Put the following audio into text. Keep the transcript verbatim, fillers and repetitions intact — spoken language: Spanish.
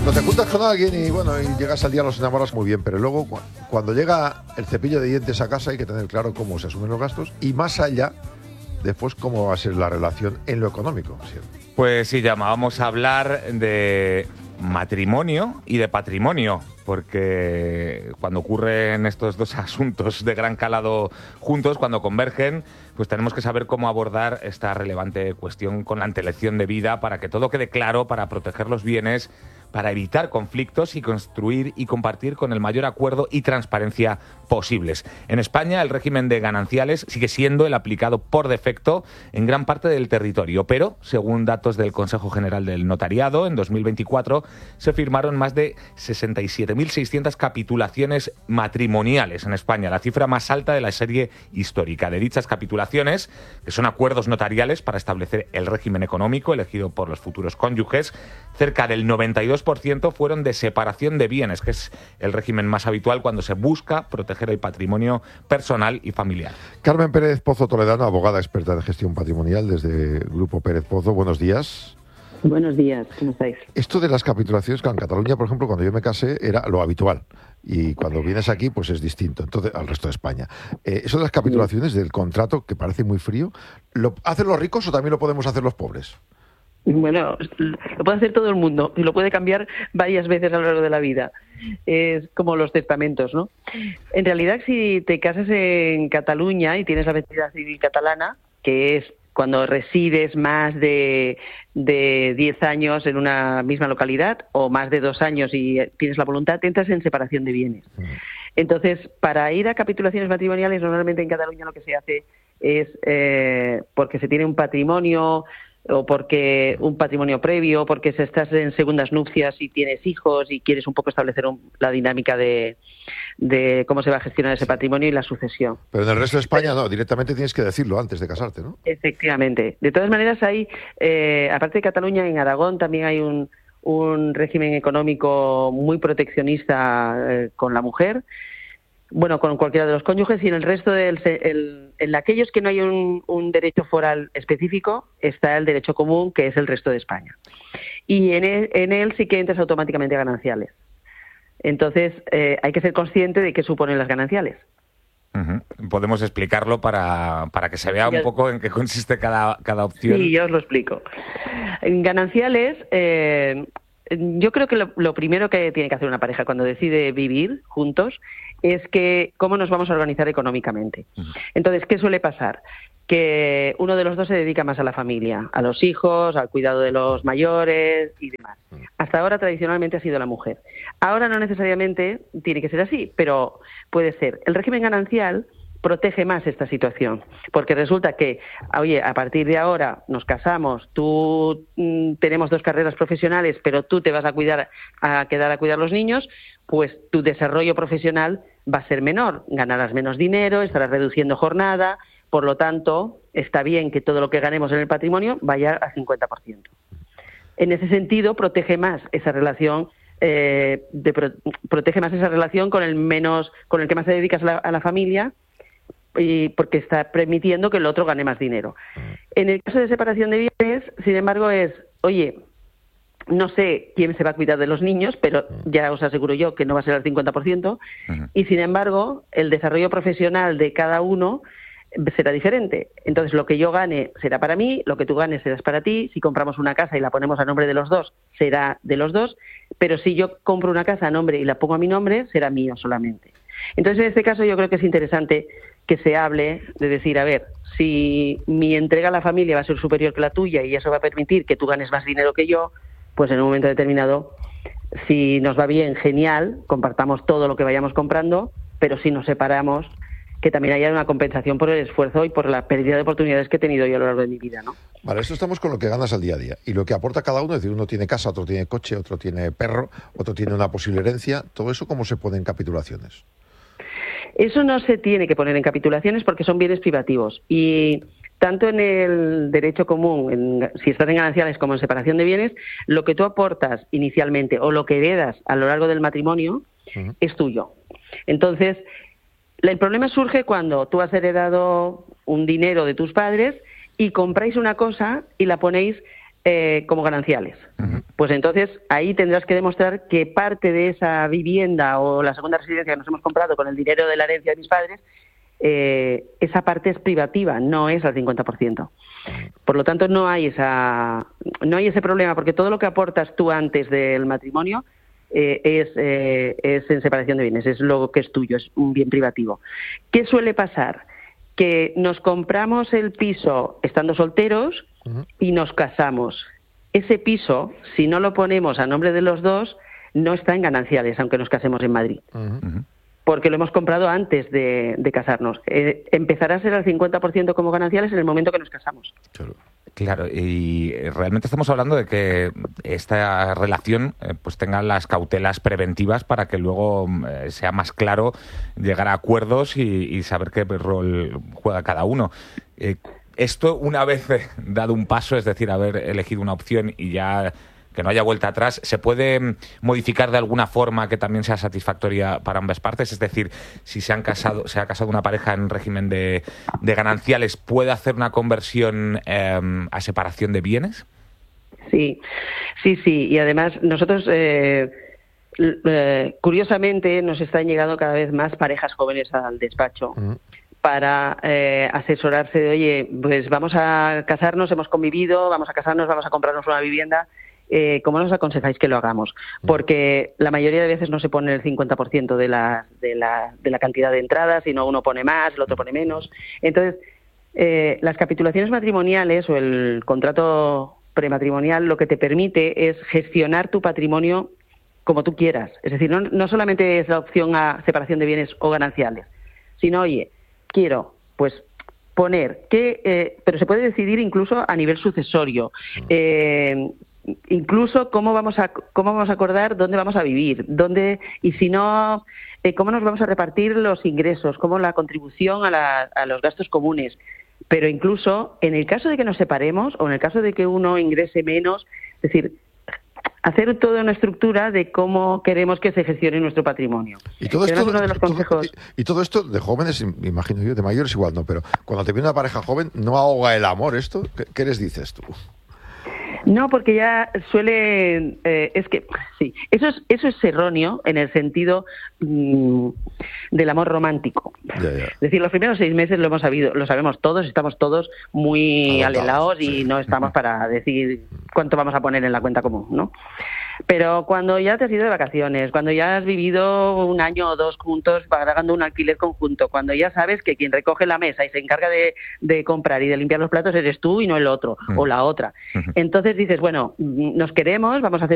Cuando te juntas con alguien y bueno y llegas al día los enamoras muy bien, pero luego cu- cuando llega el cepillo de dientes a casa hay que tener claro cómo se asumen los gastos y más allá, después cómo va a ser la relación en lo económico. ¿Sí? Pues sí, Llama, vamos a hablar de matrimonio y de patrimonio, porque cuando ocurren estos dos asuntos de gran calado juntos, cuando convergen, pues tenemos que saber cómo abordar esta relevante cuestión con la antelación de vida para que todo quede claro, para proteger los bienes, para evitar conflictos y construir y compartir con el mayor acuerdo y transparencia posibles. En España, el régimen de gananciales sigue siendo el aplicado por defecto en gran parte del territorio, pero, según datos del Consejo General del Notariado, en dos mil veinticuatro se firmaron más de sesenta y siete mil seiscientas capitulaciones matrimoniales en España, la cifra más alta de la serie histórica. De dichas capitulaciones, que son acuerdos notariales para establecer el régimen económico elegido por los futuros cónyuges, cerca del noventa y dos por ciento fueron de separación de bienes, que es el régimen más habitual cuando se busca proteger el patrimonio personal y familiar. Carmen Pérez Pozo Toledano, abogada experta en gestión patrimonial desde Grupo Pérez Pozo. Buenos días. Buenos días, ¿cómo estáis? Esto de las capitulaciones, que en Cataluña, por ejemplo, cuando yo me casé, era lo habitual. Y cuando vienes aquí, pues es distinto, entonces al resto de España. Eh, eso de las capitulaciones del contrato, que parece muy frío, ¿lo hacen los ricos o también lo podemos hacer los pobres? Bueno, lo puede hacer todo el mundo y lo puede cambiar varias veces a lo largo de la vida. Es como los testamentos, ¿no? En realidad, si te casas en Cataluña y tienes la vestida civil catalana, que es cuando resides más de, de diez años en una misma localidad o más de dos años y tienes la voluntad, entras en separación de bienes. Entonces, para ir a capitulaciones matrimoniales, normalmente en Cataluña lo que se hace es eh, porque se tiene un patrimonio o porque un patrimonio previo, porque si estás en segundas nupcias y tienes hijos y quieres un poco establecer un, la dinámica de, de cómo se va a gestionar ese patrimonio y la sucesión. Pero en el resto de España no, directamente tienes que decirlo antes de casarte, ¿no? Efectivamente. De todas maneras, hay, eh, aparte de Cataluña, en Aragón también hay un, un régimen económico muy proteccionista eh, con la mujer, bueno, con cualquiera de los cónyuges, y en el resto del el, en aquellos que no hay un, un derecho foral específico está el derecho común, que es el resto de España, y en él, en él sí que entras automáticamente a gananciales. Entonces eh, hay que ser consciente de qué suponen las gananciales. Uh-huh. Podemos explicarlo para, para que se vea un poco en qué consiste cada, cada opción. Sí, yo os lo explico. En gananciales, eh, yo creo que lo, lo primero que tiene que hacer una pareja cuando decide vivir juntos es que cómo nos vamos a organizar económicamente. Uh-huh. Entonces, ¿qué suele pasar? Que uno de los dos se dedica más a la familia, a los hijos, al cuidado de los mayores y demás. Hasta ahora tradicionalmente ha sido la mujer. Ahora no necesariamente tiene que ser así, pero puede ser. El régimen ganancial protege más esta situación, porque resulta que, oye, a partir de ahora nos casamos, tú mmm, tenemos dos carreras profesionales, pero tú te vas a cuidar, a quedar a cuidar los niños, pues tu desarrollo profesional va a ser menor, ganarás menos dinero, estarás reduciendo jornada, por lo tanto, está bien que todo lo que ganemos en el patrimonio vaya al cincuenta por ciento. En ese sentido, protege más esa relación, eh, de pro, protege más esa relación con el menos, con el que más te dedicas a la, a la familia, y porque está permitiendo que el otro gane más dinero. En el caso de separación de bienes, sin embargo, es, oye, no sé quién se va a cuidar de los niños, pero ya os aseguro yo que no va a ser al cincuenta por ciento, uh-huh. y sin embargo, el desarrollo profesional de cada uno será diferente. Entonces, lo que yo gane será para mí, lo que tú ganes será para ti. Si compramos una casa y la ponemos a nombre de los dos, será de los dos, pero si yo compro una casa a nombre y la pongo a mi nombre, será mío solamente. Entonces, en este caso, yo creo que es interesante que se hable de decir, a ver, si mi entrega a la familia va a ser superior que la tuya y eso va a permitir que tú ganes más dinero que yo, pues en un momento determinado, si nos va bien, genial, compartamos todo lo que vayamos comprando, pero si nos separamos, que también haya una compensación por el esfuerzo y por la pérdida de oportunidades que he tenido yo a lo largo de mi vida, ¿no? Vale, esto estamos con lo que ganas al día a día y lo que aporta cada uno, es decir, uno tiene casa, otro tiene coche, otro tiene perro, otro tiene una posible herencia, todo eso, ¿cómo se pone en capitulaciones? Eso no se tiene que poner en capitulaciones porque son bienes privativos y tanto en el derecho común, en, si estás en gananciales como en separación de bienes, lo que tú aportas inicialmente o lo que heredas a lo largo del matrimonio uh-huh. es tuyo. Entonces, el problema surge cuando tú has heredado un dinero de tus padres y compráis una cosa y la ponéis eh, como gananciales. Uh-huh. Pues entonces ahí tendrás que demostrar que parte de esa vivienda o la segunda residencia que nos hemos comprado con el dinero de la herencia de mis padres, eh, esa parte es privativa, no es al cincuenta por ciento. Por lo tanto, no hay esa, no hay ese problema, porque todo lo que aportas tú antes del matrimonio eh, es, eh, es en separación de bienes, es lo que es tuyo, es un bien privativo. ¿Qué suele pasar? Que nos compramos el piso estando solteros uh-huh. y nos casamos. Ese piso, si no lo ponemos a nombre de los dos, no está en gananciales, aunque nos casemos en Madrid. Uh-huh. Porque lo hemos comprado antes de, de casarnos. Eh, empezará a ser al cincuenta por ciento como gananciales en el momento que nos casamos. Claro. Claro, y realmente estamos hablando de que esta relación eh, pues tenga las cautelas preventivas para que luego eh, sea más claro llegar a acuerdos y, y saber qué rol juega cada uno. Eh, esto, una vez dado un paso, es decir, haber elegido una opción y ya que no haya vuelta atrás, ¿se puede modificar de alguna forma que también sea satisfactoria para ambas partes? Es decir, si se han casado, se ha casado una pareja en régimen de, de gananciales, ¿puede hacer una conversión eh, a separación de bienes? Sí, sí, sí. Y además nosotros, eh, eh, curiosamente, nos están llegando cada vez más parejas jóvenes al despacho. Uh-huh. Para eh, asesorarse de, oye, pues vamos a casarnos, hemos convivido, vamos a casarnos, vamos a comprarnos una vivienda. Eh, ¿Cómo nos aconsejáis que lo hagamos? Porque la mayoría de veces no se pone el cincuenta por ciento de la, de la, de la cantidad de entradas, sino uno pone más, el otro pone menos. Entonces, eh, las capitulaciones matrimoniales o el contrato prematrimonial lo que te permite es gestionar tu patrimonio como tú quieras. Es decir, no, no solamente es la opción a separación de bienes o gananciales, sino, oye, quiero, pues, poner que, eh, pero se puede decidir incluso a nivel sucesorio. Eh, incluso cómo vamos a cómo vamos a acordar dónde vamos a vivir, dónde y si no eh, cómo nos vamos a repartir los ingresos, cómo la contribución a, la, a los gastos comunes. Pero incluso en el caso de que nos separemos o en el caso de que uno ingrese menos, es decir, hacer toda una estructura de cómo queremos que se gestione nuestro patrimonio. Y todo esto, uno de los consejos... todo, y, y todo esto de jóvenes, me imagino yo, de mayores igual no, pero cuando te viene una pareja joven, ¿no ahoga el amor esto? ¿Qué, qué les dices tú? No, porque ya suele... Eh, es que, sí, eso es, eso es erróneo en el sentido mmm, del amor romántico. Ya, ya. Es decir, los primeros seis meses lo hemos sabido, lo sabemos todos, estamos todos muy alelaos y sí. No estamos para decir cuánto vamos a poner en la cuenta común, ¿no? Pero cuando ya te has ido de vacaciones, cuando ya has vivido un año o dos juntos pagando un alquiler conjunto, cuando ya sabes que quien recoge la mesa y se encarga de, de comprar y de limpiar los platos eres tú y no el otro, uh-huh. o la otra. Uh-huh. Entonces dices, bueno, nos queremos, vamos a hacer